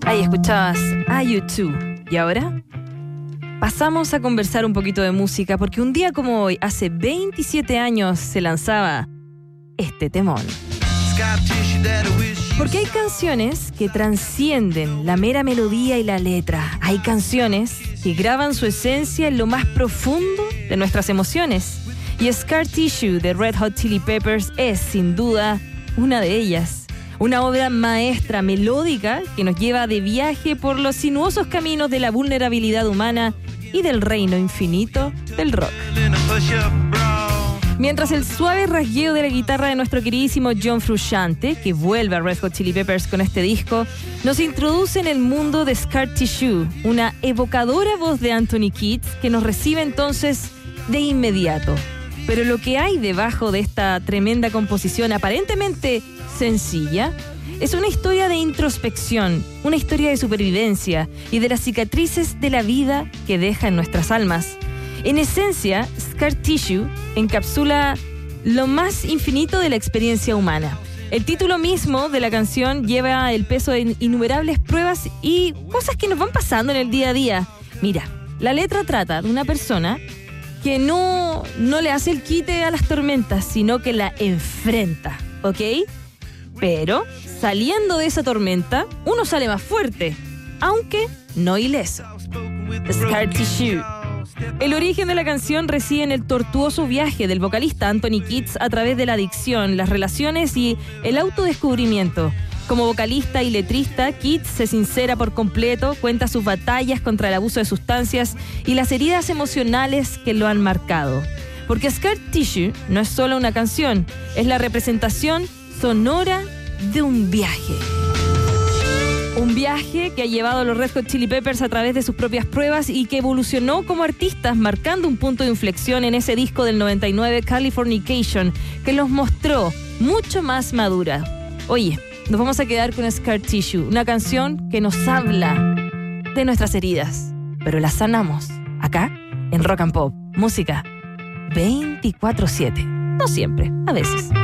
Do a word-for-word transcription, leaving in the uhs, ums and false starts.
Ahí escuchabas a U dos. ¿Y ahora? Pasamos a conversar un poquito de música, porque un día como hoy, hace veintisiete años, se lanzaba este temón. Porque hay canciones que trascienden la mera melodía y la letra. Hay canciones que graban su esencia en lo más profundo de nuestras emociones. Y Scar Tissue de Red Hot Chili Peppers es, sin duda, una de ellas. Una obra maestra melódica que nos lleva de viaje por los sinuosos caminos de la vulnerabilidad humana y del reino infinito del rock. Mientras el suave rasgueo de la guitarra de nuestro queridísimo John Frusciante, que vuelve a Red Hot Chili Peppers con este disco, nos introduce en el mundo de Scar Tissue, una evocadora voz de Anthony Kiedis que nos recibe entonces de inmediato. Pero lo que hay debajo de esta tremenda composición aparentemente sencilla es una historia de introspección, una historia de supervivencia y de las cicatrices de la vida que deja en nuestras almas. En esencia, Scar Tissue encapsula lo más infinito de la experiencia humana. El título mismo de la canción lleva el peso de innumerables pruebas y cosas que nos van pasando en el día a día. Mira, la letra trata de una persona que no, no le hace el quite a las tormentas, sino que la enfrenta, ¿ok? Pero, saliendo de esa tormenta, uno sale más fuerte, aunque no ileso. Scar Tissue. El origen de la canción reside en el tortuoso viaje del vocalista Anthony Kiedis a través de la adicción, las relaciones y el autodescubrimiento. Como vocalista y letrista, Kiedis se sincera por completo, cuenta sus batallas contra el abuso de sustancias y las heridas emocionales que lo han marcado. Porque Scar Tissue no es solo una canción, es la representación sonora de un viaje. Un viaje que ha llevado a los Red Hot Chili Peppers a través de sus propias pruebas y que evolucionó como artistas, marcando un punto de inflexión en ese disco del noventa y nueve, Californication, que los mostró mucho más madura. Oye, nos vamos a quedar con Scar Tissue, una canción que nos habla de nuestras heridas, pero las sanamos acá en Rock and Pop, música veinticuatro siete. No siempre, a veces.